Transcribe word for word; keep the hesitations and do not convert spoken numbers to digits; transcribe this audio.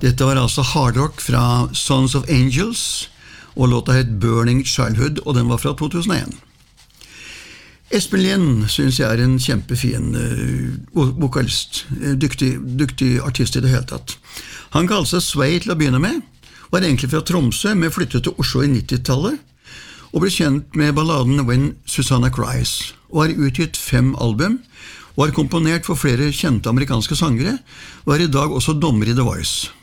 Dette var altså hardrock fra Sons of Angels, og låta het Burning Childhood, og den var fra to tusen og en. Espen Lind synes jeg er en kjempefin uh, vokalist, dyktig, dyktig artist i det hele tatt. Han kalte seg Sway til å begynne med, var egentlig fra Tromsø, men flyttet til Oslo i nittitallet, og ble kjent med balladen When Susanna Cries, og har utgitt fem album, og har komponert for flere kjente amerikanske sangere, og er i dag også dommer i The Voice.